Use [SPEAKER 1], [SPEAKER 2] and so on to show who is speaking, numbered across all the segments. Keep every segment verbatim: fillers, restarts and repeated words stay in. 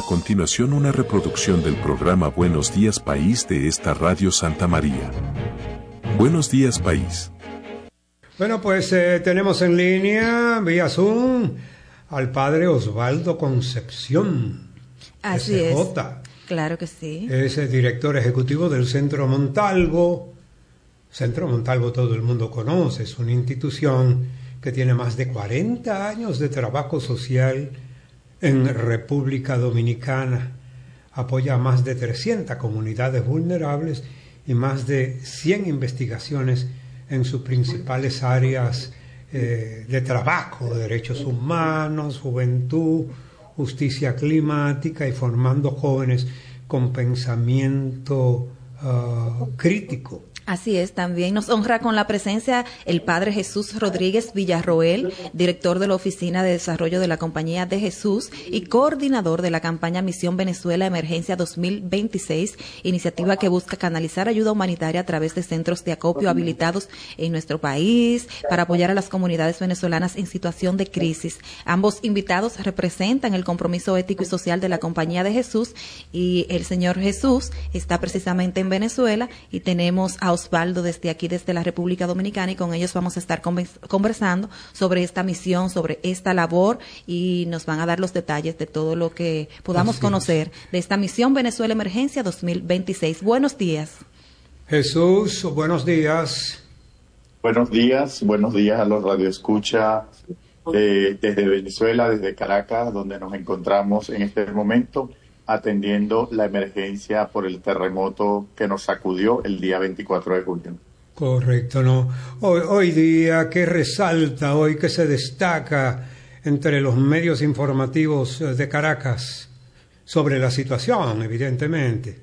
[SPEAKER 1] continuación una reproducción del programa Buenos Días País de esta Radio Santa María. Buenos días País.
[SPEAKER 2] Bueno, pues eh, tenemos en línea, vía Zoom, al padre Osvaldo Concepción.
[SPEAKER 3] Así
[SPEAKER 2] S J.
[SPEAKER 3] es. Claro que sí.
[SPEAKER 2] Es el director ejecutivo del Centro Montalvo. Centro Montalvo todo el mundo conoce, es una institución que tiene más de cuarenta años de trabajo social en República Dominicana. Apoya a más de trescientas comunidades vulnerables y más de cien investigaciones en sus principales áreas eh, de trabajo, derechos humanos, juventud, justicia climática y formando jóvenes con pensamiento uh, crítico.
[SPEAKER 3] Así es, también nos honra con la presencia el Padre Jesús Rodríguez Villarroel, director de la Oficina de Desarrollo de la Compañía de Jesús y coordinador de la campaña Misión Venezuela Emergencia dos mil veintiséis, iniciativa que busca canalizar ayuda humanitaria a través de centros de acopio habilitados en nuestro país para apoyar a las comunidades venezolanas en situación de crisis. Ambos invitados representan el compromiso ético y social de la Compañía de Jesús y el Señor Jesús está precisamente en Venezuela y tenemos a Osvaldo desde aquí, desde la República Dominicana, y con ellos vamos a estar conversando sobre esta misión, sobre esta labor, y nos van a dar los detalles de todo lo que podamos Así conocer es. de esta misión Venezuela Emergencia dos mil veintiséis. Buenos días.
[SPEAKER 2] Jesús, buenos días.
[SPEAKER 4] Buenos días, buenos días a los radioescucha eh, desde Venezuela, desde Caracas, donde nos encontramos en este momento, atendiendo la emergencia por el terremoto que nos sacudió el día veinticuatro de julio.
[SPEAKER 2] Correcto, ¿no? Hoy, hoy día, ¿qué resalta hoy, qué se destaca entre los medios informativos de Caracas sobre la situación, evidentemente?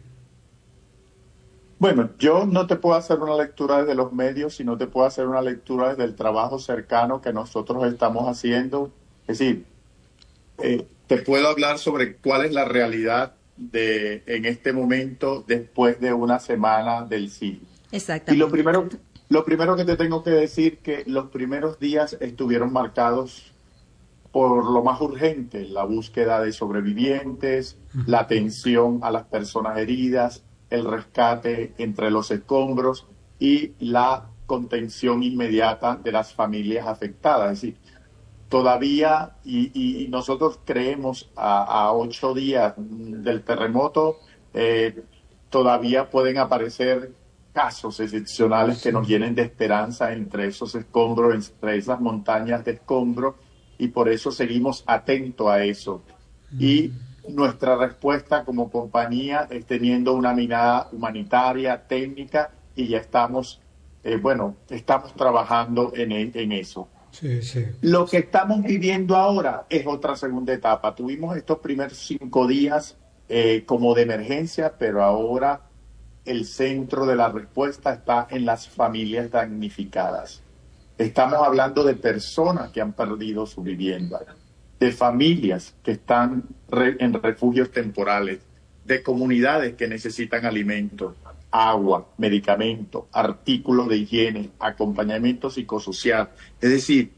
[SPEAKER 4] Bueno, yo no te puedo hacer una lectura desde los medios, sino te puedo hacer una lectura desde el trabajo cercano que nosotros estamos haciendo. Es decir, eh, te puedo hablar sobre cuál es la realidad de en este momento después de una semana del sismo.
[SPEAKER 3] Exactamente.
[SPEAKER 4] Y lo primero, lo primero que te tengo que decir que los primeros días estuvieron marcados por lo más urgente, la búsqueda de sobrevivientes, la atención a las personas heridas, el rescate entre los escombros y la contención inmediata de las familias afectadas. Es decir, todavía, y, y nosotros creemos a, a ocho días del terremoto, eh, todavía pueden aparecer casos excepcionales que nos llenen de esperanza entre esos escombros, entre esas montañas de escombros, y por eso seguimos atentos a eso. Y nuestra respuesta como compañía es teniendo una mirada humanitaria, técnica, y ya estamos, eh, bueno, estamos trabajando en, en eso.
[SPEAKER 2] Sí, sí.
[SPEAKER 4] Lo que estamos viviendo ahora es otra segunda etapa. Tuvimos estos primeros cinco días eh, como de emergencia, pero ahora el centro de la respuesta está en las familias damnificadas. Estamos hablando de personas que han perdido su vivienda, de familias que están re, en refugios temporales, de comunidades que necesitan alimentos, agua, medicamentos, artículos de higiene, acompañamiento psicosocial. Es decir,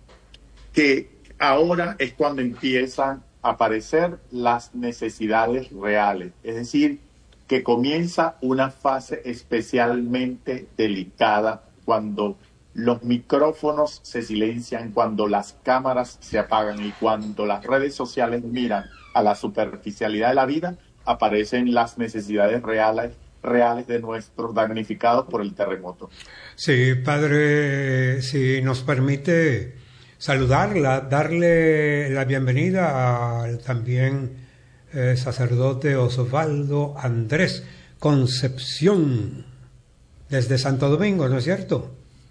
[SPEAKER 4] que ahora es cuando empiezan a aparecer las necesidades reales. Es decir, que comienza una fase especialmente delicada cuando los micrófonos se silencian, cuando las cámaras se apagan y cuando las redes sociales miran a la superficialidad de la vida, aparecen las necesidades reales reales de nuestros damnificados por el terremoto.
[SPEAKER 2] Sí, padre, si nos permite saludarla, darle la bienvenida al también eh, sacerdote Osvaldo Andrés Concepción, desde Santo Domingo, ¿no es cierto?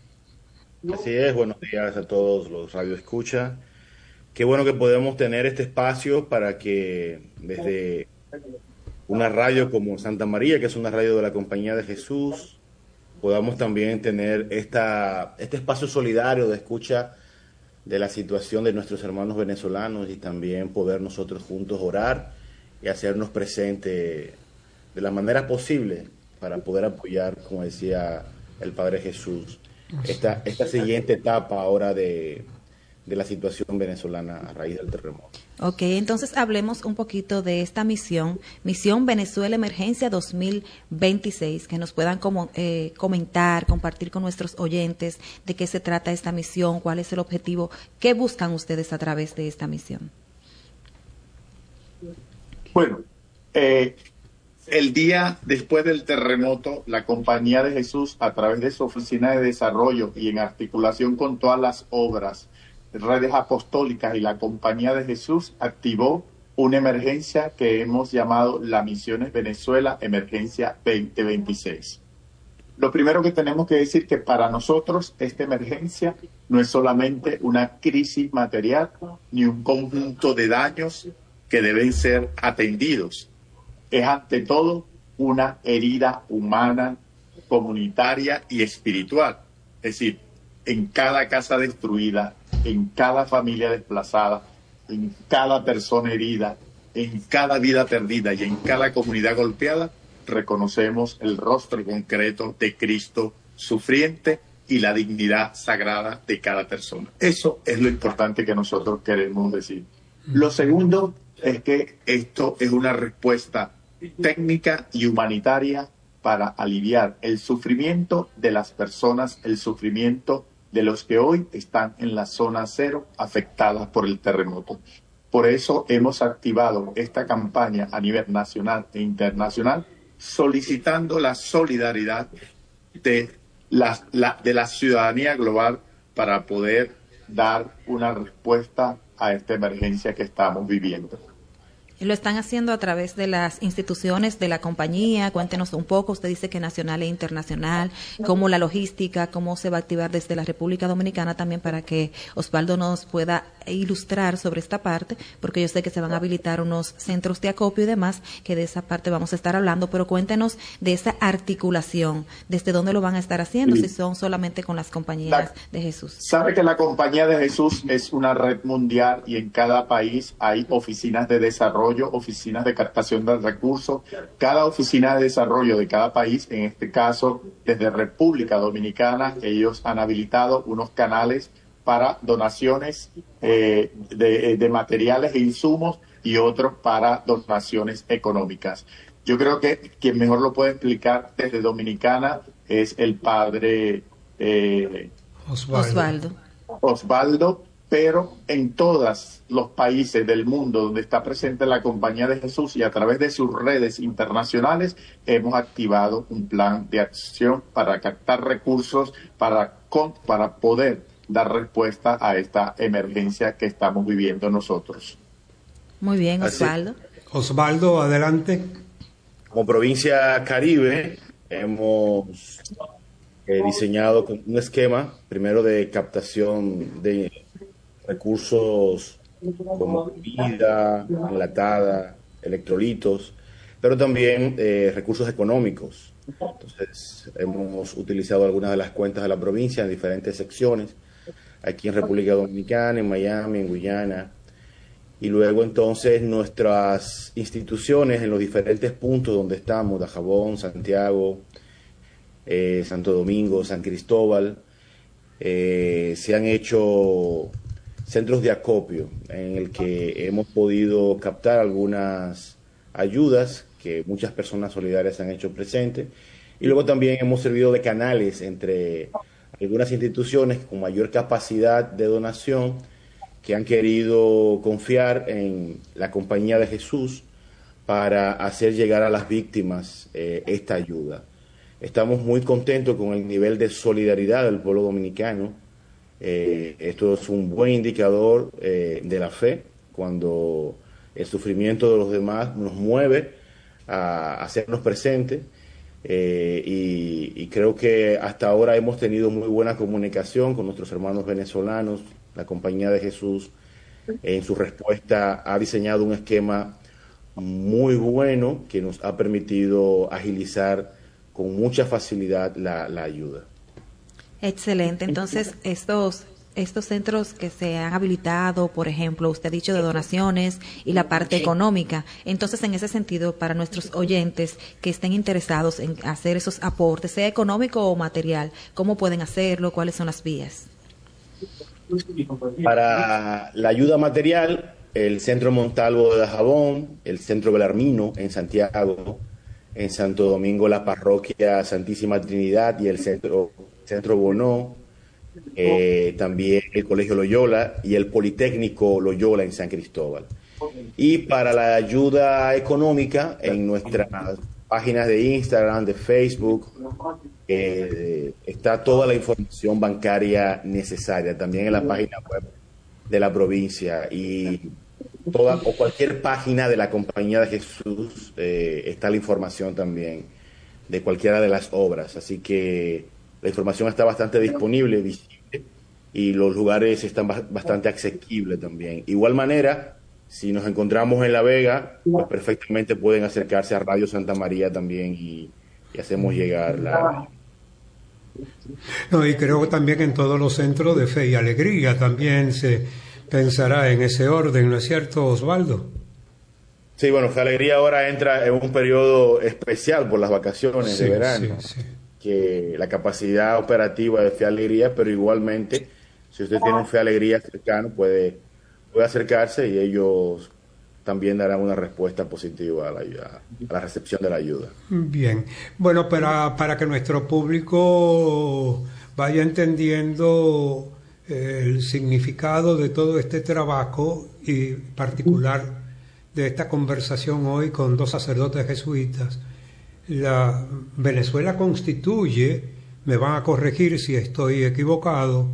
[SPEAKER 5] Así es, buenos días a todos los radioescuchas. Qué bueno que podemos tener este espacio para que desde una radio como Santa María, que es una radio de la Compañía de Jesús, podamos también tener esta, este espacio solidario de escucha de la situación de nuestros hermanos venezolanos y también poder nosotros juntos orar y hacernos presente de la manera posible para poder apoyar, como decía el Padre Jesús, esta, esta siguiente etapa ahora de, de la situación venezolana a raíz del terremoto.
[SPEAKER 3] Ok, entonces hablemos un poquito de esta misión, Misión Venezuela Emergencia dos mil veintiséis, que nos puedan como, eh, comentar, compartir con nuestros oyentes de qué se trata esta misión, cuál es el objetivo, qué buscan ustedes a través de esta misión.
[SPEAKER 4] Bueno, eh, el día después del terremoto, la Compañía de Jesús, a través de su oficina de desarrollo y en articulación con todas las obras, redes apostólicas y la Compañía de Jesús, activó una emergencia que hemos llamado la Misiones Venezuela Emergencia veinte veintiséis. Lo primero que tenemos que decir que para nosotros esta emergencia no es solamente una crisis material ni un conjunto de daños que deben ser atendidos. Es ante todo una herida humana, comunitaria y espiritual. Es decir, en cada casa destruida, en cada familia desplazada, en cada persona herida, en cada vida perdida y en cada comunidad golpeada, reconocemos el rostro concreto de Cristo sufriente y la dignidad sagrada de cada persona. Eso es lo importante que nosotros queremos decir. Lo segundo es que esto es una respuesta técnica y humanitaria para aliviar el sufrimiento de las personas, el sufrimiento de los que hoy están en la zona cero afectadas por el terremoto. Por eso hemos activado esta campaña a nivel nacional e internacional, solicitando la solidaridad de la, la, de la ciudadanía global para poder dar una respuesta a esta emergencia que estamos viviendo.
[SPEAKER 3] Lo están haciendo a través de las instituciones de la compañía. Cuéntenos un poco, usted dice que nacional e internacional, cómo la logística, cómo se va a activar desde la República Dominicana también, para que Osvaldo nos pueda ilustrar sobre esta parte, porque yo sé que se van a habilitar unos centros de acopio y demás, que de esa parte vamos a estar hablando, pero cuéntenos de esa articulación, desde dónde lo van a estar haciendo, sí. Si son solamente con las compañías la, de Jesús.
[SPEAKER 4] Sabe que la Compañía de Jesús es una red mundial y en cada país hay oficinas de desarrollo, oficinas de captación de recursos. Cada oficina de desarrollo de cada país, en este caso desde República Dominicana, ellos han habilitado unos canales para donaciones eh, de, de materiales e insumos y otros para donaciones económicas. Yo creo que quien mejor lo puede explicar desde Dominicana es el padre eh,
[SPEAKER 3] Osvaldo.
[SPEAKER 4] Osvaldo, pero en todos los países del mundo donde está presente la Compañía de Jesús y a través de sus redes internacionales hemos activado un plan de acción para captar recursos para, para poder dar respuesta a esta emergencia que estamos viviendo nosotros.
[SPEAKER 3] Muy bien, Osvaldo.
[SPEAKER 2] Así. Osvaldo, adelante.
[SPEAKER 5] Como provincia Caribe hemos eh, diseñado un esquema primero de captación de recursos como comida, enlatada, electrolitos, pero también eh, recursos económicos. Entonces, hemos utilizado algunas de las cuentas de la provincia en diferentes secciones, aquí en República Dominicana, en Miami, en Guyana, y luego entonces nuestras instituciones en los diferentes puntos donde estamos, Dajabón, Santiago, eh, Santo Domingo, San Cristóbal, eh, se han hecho centros de acopio en el que hemos podido captar algunas ayudas que muchas personas solidarias han hecho presentes, y luego también hemos servido de canales entre algunas instituciones con mayor capacidad de donación que han querido confiar en la Compañía de Jesús para hacer llegar a las víctimas eh, esta ayuda. Estamos muy contentos con el nivel de solidaridad del pueblo dominicano. Eh, esto es un buen indicador eh, de la fe, cuando el sufrimiento de los demás nos mueve a, a hacernos presentes, eh, y, y creo que hasta ahora hemos tenido muy buena comunicación con nuestros hermanos venezolanos. La Compañía de Jesús en su respuesta ha diseñado un esquema muy bueno que nos ha permitido agilizar con mucha facilidad la, la ayuda.
[SPEAKER 3] Excelente. Entonces, estos estos centros que se han habilitado, por ejemplo, usted ha dicho de donaciones y la parte económica. Entonces, en ese sentido, para nuestros oyentes que estén interesados en hacer esos aportes, sea económico o material, ¿cómo pueden hacerlo? ¿Cuáles son las vías?
[SPEAKER 5] Para la ayuda material, el Centro Montalvo de Dajabón, el Centro Belarmino en Santiago, en Santo Domingo la Parroquia Santísima Trinidad y el Centro, Centro Bonó, eh, también el Colegio Loyola y el Politécnico Loyola en San Cristóbal. Y para la ayuda económica, en nuestras páginas de Instagram, de Facebook, eh, está toda la información bancaria necesaria, también en la página web de la provincia y toda o cualquier página de la Compañía de Jesús, eh, está la información también de cualquiera de las obras, así que la información está bastante disponible, visible, y los lugares están ba- bastante asequibles también. Igual manera, si nos encontramos en La Vega, pues perfectamente pueden acercarse a Radio Santa María también y, y hacemos llegar la...
[SPEAKER 2] No, y creo que también en todos los centros de fe y alegría también se pensará en ese orden, ¿no es cierto, Osvaldo?
[SPEAKER 5] Sí, bueno, Fe Alegría ahora entra en un periodo especial por las vacaciones
[SPEAKER 2] Sí,
[SPEAKER 5] de verano,
[SPEAKER 2] sí, sí.
[SPEAKER 5] que la capacidad operativa de Fe Alegría, pero igualmente, si usted tiene un Fe Alegría cercano, puede, puede acercarse y ellos también darán una respuesta positiva a la, ayuda, a la recepción de la ayuda.
[SPEAKER 2] Bien, bueno, para, para que nuestro público vaya entendiendo eh, el significado de todo este trabajo y particular de esta conversación hoy con dos sacerdotes jesuitas, la Venezuela constituye, me van a corregir si estoy equivocado,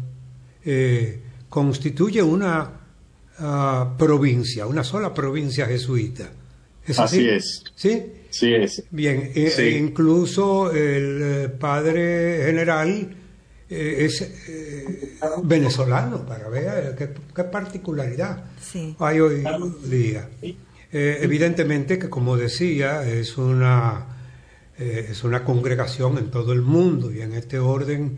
[SPEAKER 2] eh, constituye una uh, provincia, una sola provincia jesuita. ¿Es así?
[SPEAKER 4] Así es.
[SPEAKER 2] ¿Sí?
[SPEAKER 4] Sí es.
[SPEAKER 2] Bien, e-
[SPEAKER 4] Sí.
[SPEAKER 2] e incluso el eh, padre general eh, es eh, venezolano, para ver qué, qué particularidad
[SPEAKER 3] Sí.
[SPEAKER 2] hay hoy día. Eh, evidentemente que, como decía, es una, eh, es una congregación en todo el mundo y en este orden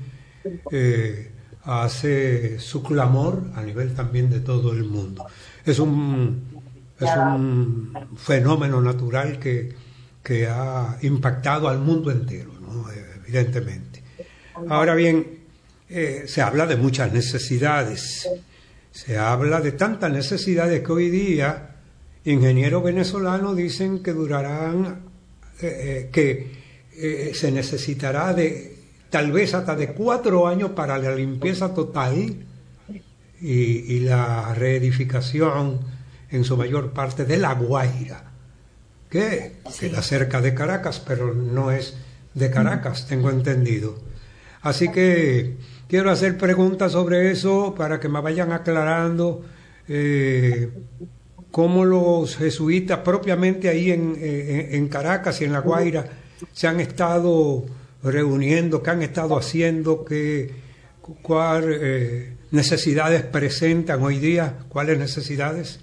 [SPEAKER 2] eh, hace su clamor a nivel también de todo el mundo. Es un, es un fenómeno natural que, que ha impactado al mundo entero, ¿no? Eh, evidentemente. Ahora bien, eh, se habla de muchas necesidades, se habla de tantas necesidades que hoy día ingenieros venezolanos dicen que durarán, eh, eh, que eh, se necesitará de tal vez hasta de cuatro años para la limpieza total y, y la reedificación en su mayor parte de La Guaira, que
[SPEAKER 3] Sí.
[SPEAKER 2] queda cerca de Caracas, pero no es de Caracas, tengo entendido. Así que quiero hacer preguntas sobre eso para que me vayan aclarando eh, cómo los jesuitas propiamente ahí en, en, en Caracas y en La Guaira se han estado reuniendo, qué han estado haciendo, qué cuáles eh, necesidades presentan hoy día, cuáles necesidades.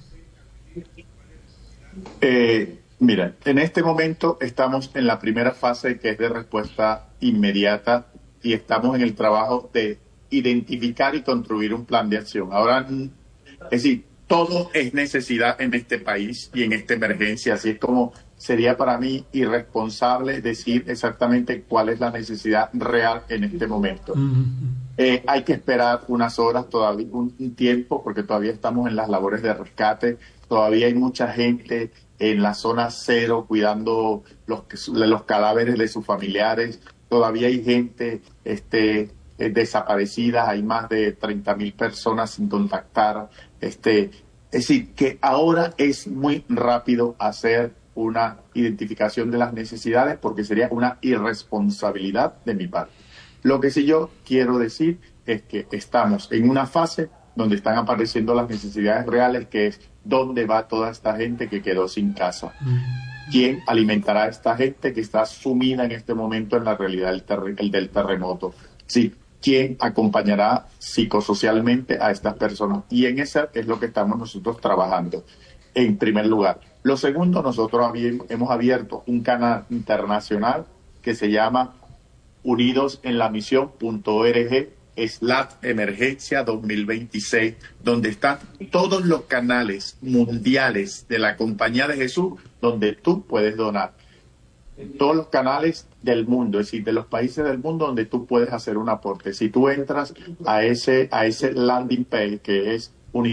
[SPEAKER 4] Eh, mira, en este momento estamos en la primera fase, que es de respuesta inmediata, y estamos en el trabajo de identificar y construir un plan de acción. Ahora, es decir, todo es necesidad en este país y en esta emergencia, así es como sería para mí irresponsable decir exactamente cuál es la necesidad real en este momento.
[SPEAKER 2] Mm-hmm.
[SPEAKER 4] Eh, hay que esperar unas horas todavía, un, un tiempo, porque todavía estamos en las labores de rescate, todavía hay mucha gente en la zona cero cuidando los, los cadáveres de sus familiares, todavía hay gente este, eh, desaparecida, hay más de treinta mil personas sin contactar. Este, es decir, que ahora es muy rápido hacer una identificación de las necesidades porque sería una irresponsabilidad de mi parte. Lo que sí yo quiero decir es que estamos en una fase donde están apareciendo las necesidades reales, que es dónde va toda esta gente que quedó sin casa. ¿Quién alimentará a esta gente que está sumida en este momento en la realidad del, ter el del terremoto? Sí, ¿quién acompañará psicosocialmente a estas personas? Y en eso es lo que estamos nosotros trabajando, en primer lugar. Lo segundo, nosotros hemos abierto un canal internacional que se llama unidos en la misión punto org slash emergencia dos mil veintiséis, donde están todos los canales mundiales de la Compañía de Jesús donde tú puedes donar. todos los canales del mundo, es decir, de los países del mundo donde tú puedes hacer un aporte. Si tú entras a ese, a ese landing page que es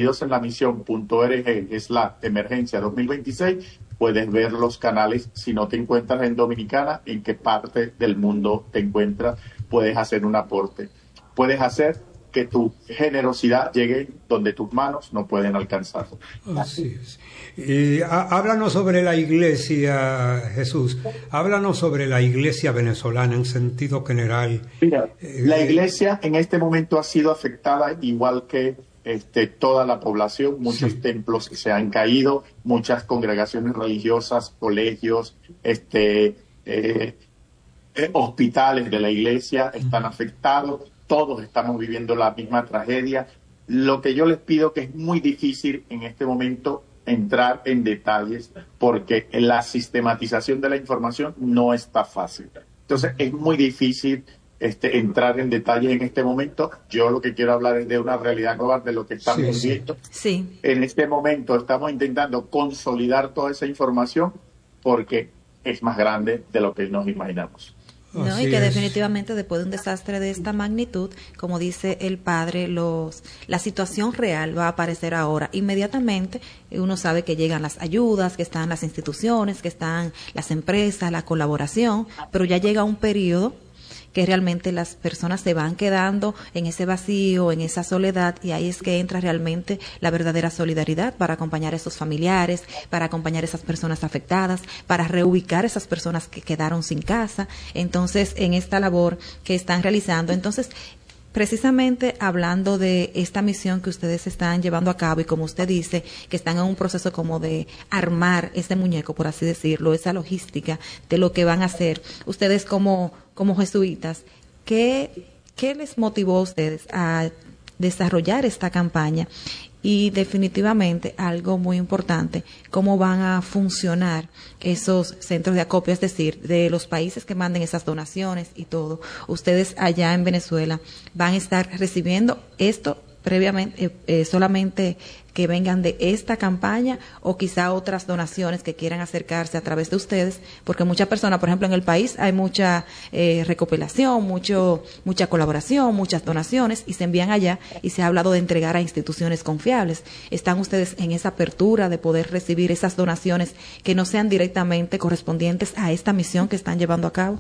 [SPEAKER 4] unidosenlamisión.org slash emergencia dos mil veintiséis, puedes ver los canales. Si no te encuentras en Dominicana, en qué parte del mundo te encuentras, puedes hacer un aporte. Puedes hacer que tu generosidad llegue donde tus manos no pueden alcanzar.
[SPEAKER 2] Así es. Y há- háblanos sobre la iglesia, Jesús. Háblanos sobre la iglesia venezolana en sentido general.
[SPEAKER 4] Mira,
[SPEAKER 2] Eh,
[SPEAKER 4] la iglesia en este momento ha sido afectada igual que este, toda la población. Muchos
[SPEAKER 2] Sí.
[SPEAKER 4] templos se han caído, muchas congregaciones religiosas, colegios, este, eh, eh, hospitales de la iglesia están afectados. Todos estamos viviendo la misma tragedia. Lo que yo les pido, que es muy difícil en este momento entrar en detalles, porque la sistematización de la información no está fácil. Entonces es muy difícil este, entrar en detalles en este momento. Yo lo que quiero hablar es de una realidad global, de lo que estamos
[SPEAKER 2] Sí, sí.
[SPEAKER 4] viviendo.
[SPEAKER 3] Sí,
[SPEAKER 4] En este momento estamos intentando consolidar toda esa información porque es más grande de lo que nos imaginamos.
[SPEAKER 3] ¿no?
[SPEAKER 2] Así
[SPEAKER 3] Y que
[SPEAKER 2] es.
[SPEAKER 3] definitivamente después de un desastre de esta magnitud, como dice el padre, los la situación real va a aparecer ahora. Inmediatamente uno sabe que llegan las ayudas, que están las instituciones, que están las empresas, la colaboración, pero ya llega un periodo que realmente las personas se van quedando en ese vacío, en esa soledad, y ahí es que entra realmente la verdadera solidaridad para acompañar a esos familiares, para acompañar a esas personas afectadas, para reubicar a esas personas que quedaron sin casa. Entonces, en esta labor que están realizando, entonces, precisamente hablando de esta misión que ustedes están llevando a cabo y como usted dice, que están en un proceso como de armar ese muñeco, por así decirlo, esa logística de lo que van a hacer, ustedes como, como jesuitas, ¿qué, qué les motivó a ustedes a desarrollar esta campaña? Y definitivamente algo muy importante, cómo van a funcionar esos centros de acopio, es decir, de los países que manden esas donaciones y todo. Ustedes allá en Venezuela van a estar recibiendo esto previamente, eh, eh, solamente que vengan de esta campaña o quizá otras donaciones que quieran acercarse a través de ustedes, porque muchas personas, por ejemplo, en el país hay mucha eh, recopilación, mucho, mucha colaboración, muchas donaciones y se envían allá y se ha hablado de entregar a instituciones confiables. ¿Están ustedes en esa apertura de poder recibir esas donaciones que no sean directamente correspondientes a esta misión que están llevando a cabo?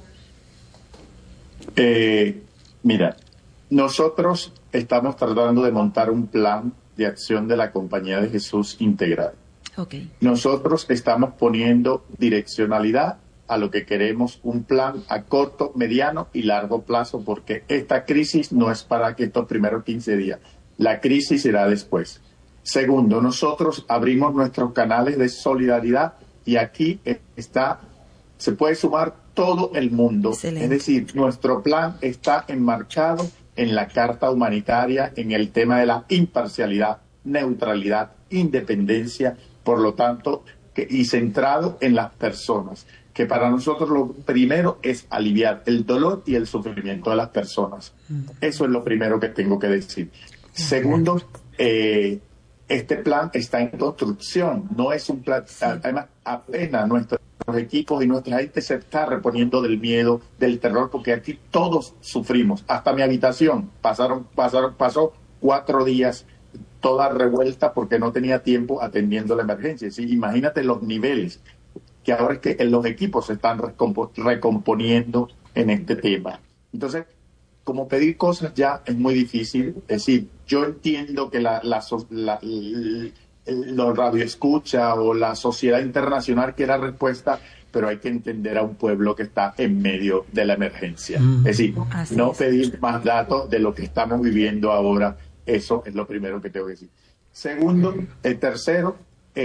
[SPEAKER 4] Eh, mira, nosotros estamos tratando de montar un plan de acción de la Compañía de Jesús integral.
[SPEAKER 3] Okay.
[SPEAKER 4] Nosotros estamos poniendo direccionalidad a lo que queremos, un plan a corto, mediano y largo plazo, porque esta crisis no es para que estos primeros quince días, la crisis será después. Segundo, nosotros abrimos nuestros canales de solidaridad y aquí está, se puede sumar todo el mundo.
[SPEAKER 3] Excelente.
[SPEAKER 4] Es decir, nuestro plan está enmarcado en la Carta Humanitaria, en el tema de la imparcialidad, neutralidad, independencia, por lo tanto, que, y centrado en las personas, que para nosotros lo primero es aliviar el dolor y el sufrimiento de las personas. Eso es lo primero que tengo que decir. Segundo, eh, este plan está en construcción, no es un plan, además apenas nuestros equipos y nuestra gente se está reponiendo del miedo, del terror, porque aquí todos sufrimos, hasta mi habitación, pasaron, pasaron, pasó cuatro días toda revuelta porque no tenía tiempo atendiendo la emergencia. ¿Sí? Imagínate los niveles, que ahora es que los equipos se están recompo- recomponiendo en este tema. Entonces, como pedir cosas ya es muy difícil, es decir, yo entiendo que la, la, la, la los radioescucha o la sociedad internacional quiera respuesta, pero hay que entender a un pueblo que está en medio de la emergencia. Mm. Es decir,
[SPEAKER 3] Así
[SPEAKER 4] no
[SPEAKER 3] es.
[SPEAKER 4] pedir más datos de lo que estamos viviendo ahora, eso es lo primero que tengo que decir. Segundo, el tercero,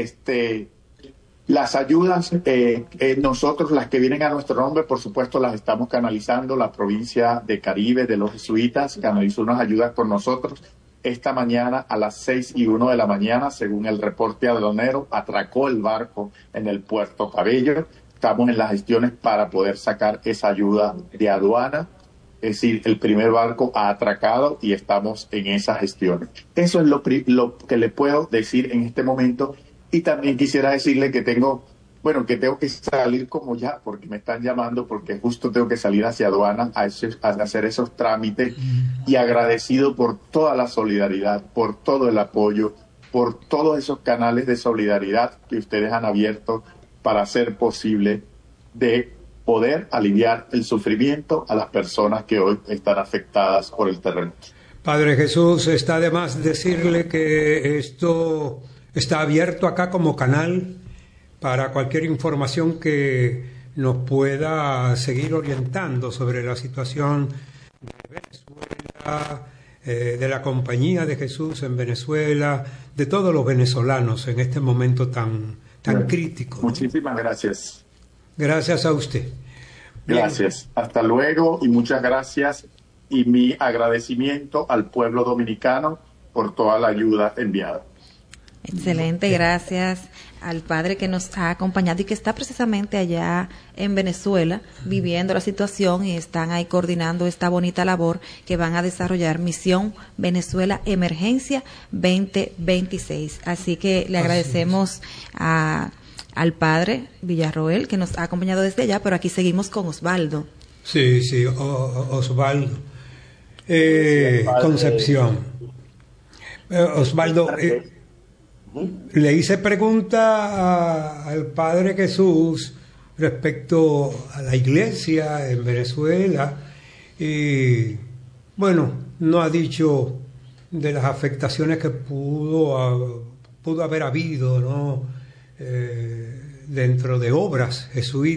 [SPEAKER 4] este, las ayudas, eh, eh, nosotros las que vienen a nuestro nombre, por supuesto las estamos canalizando. La provincia de Caribe, de los jesuitas, canalizó unas ayudas con nosotros. Esta mañana a las seis y uno de la mañana, según el reporte aduanero, atracó el barco en el puerto Cabello. Estamos en las gestiones para poder sacar esa ayuda de aduana. Es decir, el primer barco ha atracado y estamos en esas gestiones. Eso es lo, lo que le puedo decir en este momento. Y también quisiera decirle que tengo Bueno, que tengo que salir como ya, porque me están llamando, porque justo tengo que salir hacia aduana a, ese, a hacer esos trámites, y agradecido por toda la solidaridad, por todo el apoyo, por todos esos canales de solidaridad que ustedes han abierto para hacer posible de poder aliviar el sufrimiento a las personas que hoy están afectadas por el terremoto.
[SPEAKER 2] Padre Jesús, está de más decirle que esto está abierto acá como canal para cualquier información que nos pueda seguir orientando sobre la situación de Venezuela, eh, de la Compañía de Jesús en Venezuela, de todos los venezolanos en este momento tan, tan crítico.
[SPEAKER 4] Muchísimas gracias.
[SPEAKER 2] Gracias a usted. Bien.
[SPEAKER 4] Gracias. Hasta luego y muchas gracias. Y mi agradecimiento al pueblo dominicano por toda la ayuda enviada.
[SPEAKER 3] Excelente, gracias al padre que nos ha acompañado y que está precisamente allá en Venezuela viviendo la situación, y están ahí coordinando esta bonita labor que van a desarrollar Misión Venezuela Emergencia veinte veintiséis. Así que le agradecemos a, al padre Villarroel que nos ha acompañado desde allá, pero aquí seguimos con Osvaldo.
[SPEAKER 2] Sí, sí, o, Osvaldo. Eh, Concepción. Eh, Osvaldo, eh, le hice pregunta a, al Padre Jesús respecto a la iglesia en Venezuela, y bueno, no ha dicho de las afectaciones que pudo, pudo haber habido, ¿no? Eh, dentro de obras jesuíticas.